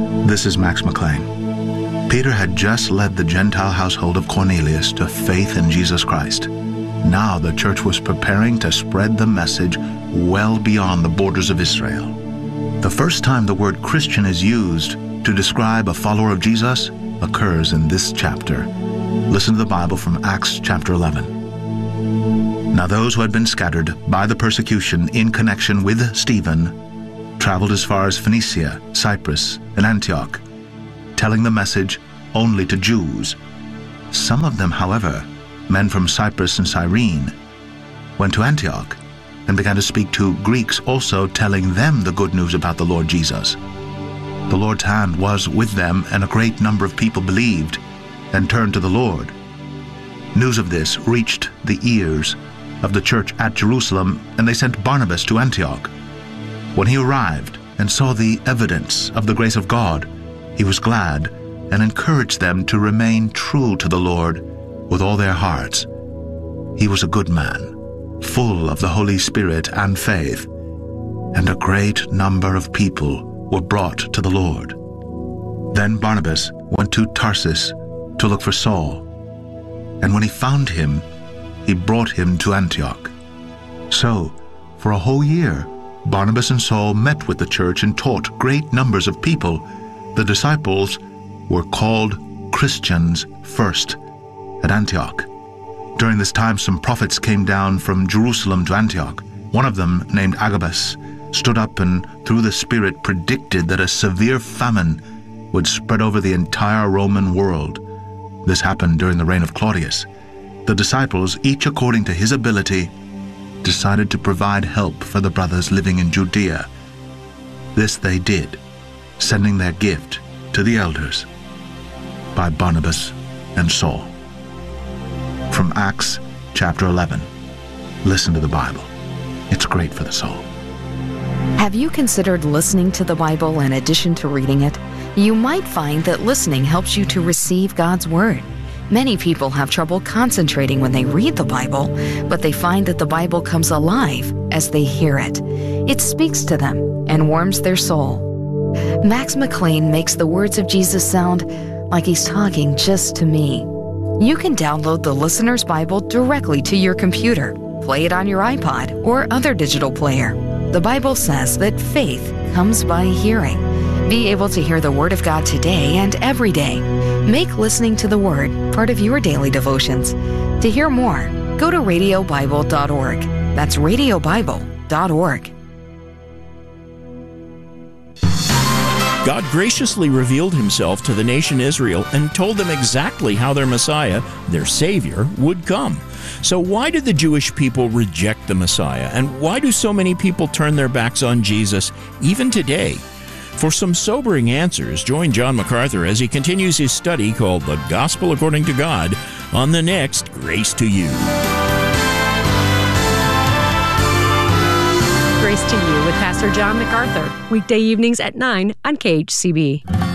This is Max McLean. Peter had just led the Gentile household of Cornelius to faith in Jesus Christ. Now the church was preparing to spread the message well beyond the borders of Israel. The first time the word Christian is used to describe a follower of Jesus occurs in this chapter. Listen to the Bible from Acts chapter 11. Now those who had been scattered by the persecution in connection with Stephen traveled as far as Phoenicia, Cyprus, and Antioch, telling the message only to Jews. Some of them, however, men from Cyprus and Cyrene, went to Antioch and began to speak to Greeks also, telling them the good news about the Lord Jesus. The Lord's hand was with them, and a great number of people believed and turned to the Lord. News of this reached the ears of the church at Jerusalem, and they sent Barnabas to Antioch. When he arrived and saw the evidence of the grace of God, he was glad and encouraged them to remain true to the Lord with all their hearts. He was a good man, full of the Holy Spirit and faith, and a great number of people were brought to the Lord. Then Barnabas went to Tarsus to look for Saul, and when he found him, he brought him to Antioch. So, for a whole year, Barnabas and Saul met with the church and taught great numbers of people. The disciples were called Christians first at Antioch. During this time, some prophets came down from Jerusalem to Antioch. One of them, named Agabus, stood up and through the Spirit predicted that a severe famine would spread over the entire Roman world. This happened during the reign of Claudius. The disciples, each according to his ability, decided to provide help for the brothers living in Judea. This they did, sending their gift to the elders by Barnabas and Saul. From Acts chapter 11. Listen to the Bible. It's great for the soul. Have you considered listening to the Bible in addition to reading it? You might find that listening helps you to receive God's Word. Many people have trouble concentrating when they read the Bible, but they find that the Bible comes alive as they hear it. It speaks to them and warms their soul. Max McLean makes the words of Jesus sound like he's talking just to me. You can download the Listener's Bible directly to your computer, play it on your iPod or other digital player. The Bible says that faith comes by hearing. Be able to hear the Word of God today and every day. Make listening to the Word part of your daily devotions. To hear more, go to radiobible.org. That's radiobible.org. God graciously revealed himself to the nation Israel and told them exactly how their Messiah, their Savior, would come. So why did the Jewish people reject the Messiah? And why do so many people turn their backs on Jesus even today? For some sobering answers, join John MacArthur as he continues his study called The Gospel According to God on the next Grace to You. Grace to You with Pastor John MacArthur, weekday evenings at 9 on KHCB.